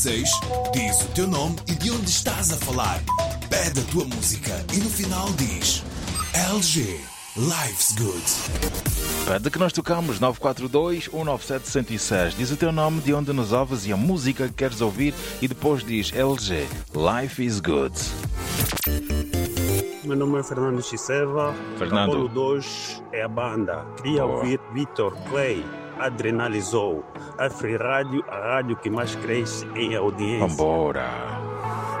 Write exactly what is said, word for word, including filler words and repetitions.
seis, diz o teu nome e de onde estás a falar. Pede a tua música e no final diz L G, Life's Good. Pede que nós tocamos nove quatro dois, um nove sete, um zero seis. Diz o teu nome, de onde nos ouves e a música que queres ouvir e depois diz L G, Life is Good. Meu nome é Fernando Chiseva. Fernando. Apolo dois é a banda. Queria Boa. ouvir Vitor Clay, Adrenalizou. A Free Rádio, a rádio que mais cresce em audiência. Vambora.